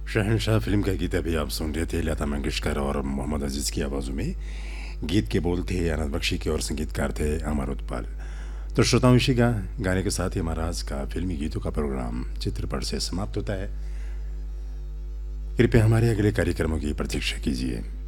शहंशाह film का गीत अभी आप सुन रहे थे लता मंगेशकर और मोहम्मद अजीज़ की आवाज़ों में। गीत के बोल थे आनंद बख्शी के और संगीतकार थे अमर उत्पल। तो श्रोताओं, इसी गाने के साथ ही हमारा आज का फिल्मी गीतों का प्रोग्राम चित्रपट से समाप्त होता है। कृपया हमारे अगले कार्यक्रमों की प्रतीक्षा कीजिए।